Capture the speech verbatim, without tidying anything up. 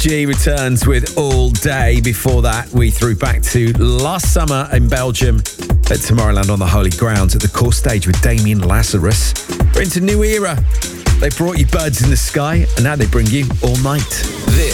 G returns with All Day. Before that, we threw back to last summer in Belgium at Tomorrowland on the Holy Ground at the core stage with Damien Lazarus. We're into new era. They brought you Birds in the Sky, and now they bring you All Night. This